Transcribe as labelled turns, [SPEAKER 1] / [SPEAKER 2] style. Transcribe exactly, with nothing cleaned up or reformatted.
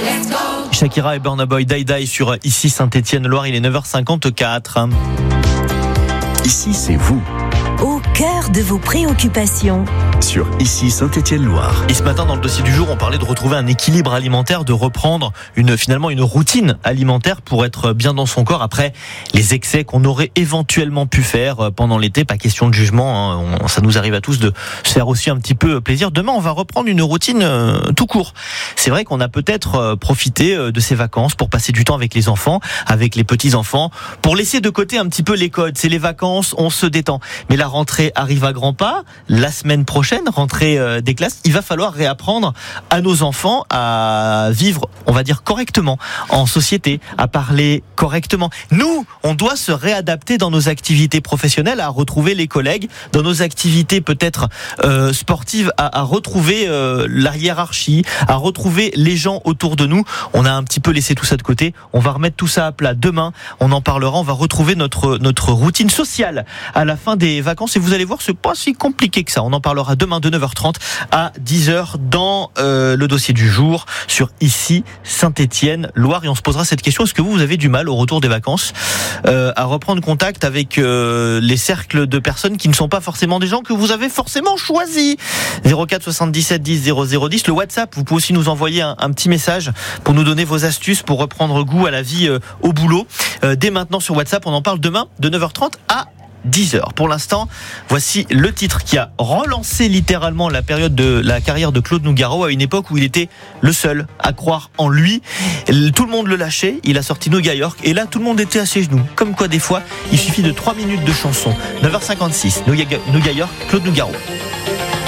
[SPEAKER 1] Shakira et Burna Boy, Die Die sur Ici Saint-Étienne-Loire, il est neuf heures cinquante-quatre.
[SPEAKER 2] Ici, c'est vous.
[SPEAKER 3] Au cœur de vos préoccupations.
[SPEAKER 2] Sur Ici Saint-Étienne-Loire.
[SPEAKER 1] Et ce matin, dans le dossier du jour, on parlait de retrouver un équilibre alimentaire, de reprendre une, finalement une routine alimentaire pour être bien dans son corps après les excès qu'on aurait éventuellement pu faire pendant l'été. Pas question de jugement, hein. On, ça nous arrive à tous de se faire aussi un petit peu plaisir. Demain, on va reprendre une routine euh, tout court. C'est vrai qu'on a peut-être euh, profité euh, de ces vacances pour passer du temps avec les enfants, avec les petits-enfants, pour laisser de côté un petit peu les codes. C'est les vacances, on se détend. Mais la rentrée arrive à grands pas. La semaine prochaine, rentrée euh, des classes, il va falloir réapprendre à nos enfants à vivre, on va dire, correctement en société, à parler correctement. Nous, on doit se réadapter dans nos activités professionnelles, à retrouver les collègues, dans nos activités peut-être euh, sportives, à, à retrouver euh, la hiérarchie, à retrouver les gens autour de nous. On a un petit peu laissé tout ça de côté. On va remettre tout ça à plat demain. On en parlera. On va retrouver notre notre routine sociale à la fin des vacances. Et vous allez voir, c'est pas si compliqué que ça. On en parlera demain de neuf heures trente à dix heures dans euh, le dossier du jour sur Ici Saint-Étienne-Loire. Et on se posera cette question: est-ce que vous, vous avez du mal au retour des vacances euh, à reprendre contact avec euh, les cercles de personnes qui ne sont pas forcément des gens que vous avez forcément choisis? Zéro quatre soixante-dix-sept dix zéro zéro dix. Le WhatsApp, vous pouvez aussi nous envoyer un, un petit message pour nous donner vos astuces pour reprendre goût à la vie euh, au boulot. Euh, dès maintenant sur WhatsApp, on en parle demain de neuf heures trente à dix heures. Pour l'instant, voici le titre qui a relancé littéralement la période de la carrière de Claude Nougaro à une époque où il était le seul à croire en lui. Tout le monde le lâchait. Il a sorti New York et là, tout le monde était à ses genoux. Comme quoi, des fois, il suffit de trois minutes de chanson. neuf heures cinquante-six, New York, Claude Nougaro.